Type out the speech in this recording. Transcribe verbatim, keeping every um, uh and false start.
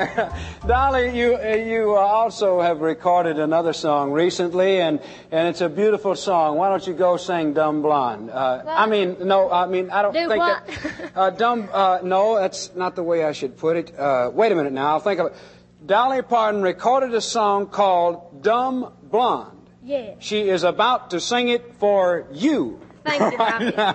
Dolly, you uh, you uh, also have recorded another song recently, and, and it's a beautiful song. Why don't you go sing "Dumb Blonde"? Uh, I mean, no, I mean, I don't Do think what? that. Uh, dumb, uh, no, that's not the way I should put it. Uh, wait a minute now, I'll think of it. Dolly Parton recorded a song called "Dumb Blonde." Yeah. She is about to sing it for you. Thank you, Bobby.